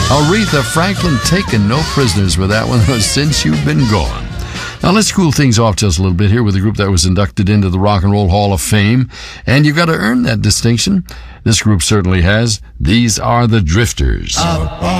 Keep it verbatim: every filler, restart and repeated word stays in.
Aretha Franklin taking no prisoners with that one since you've been gone. Now let's cool things off just a little bit here with a group that was inducted into the Rock and Roll Hall of Fame, and you've got to earn that distinction. This group certainly has. These are the Drifters. Up